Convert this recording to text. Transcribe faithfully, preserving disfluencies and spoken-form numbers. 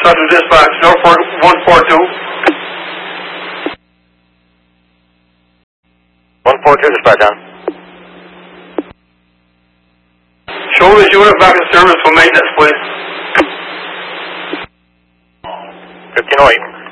Central Dispatch, Norfolk one four two. one four two, dispatch on. Show this unit back in service for maintenance, please. fifteen oh eight.